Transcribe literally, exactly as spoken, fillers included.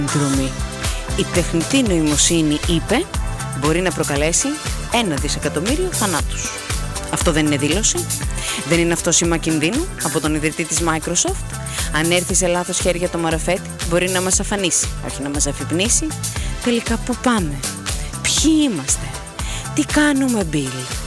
συνδρομή. Η τεχνητή νοημοσύνη, είπε, μπορεί να προκαλέσει ένα δισεκατομμύριο θανάτους. Αυτό δεν είναι δήλωση? Δεν είναι αυτό σήμα κινδύνου από τον ιδρυτή της Microsoft? Αν έρθει σε λάθος χέρια το μαραφέτη, μπορεί να μας αφανίσει, όχι να μας αφυπνίσει. Τελικά πού πάμε? Ποιοι είμαστε? Τι κάνουμε, Bill?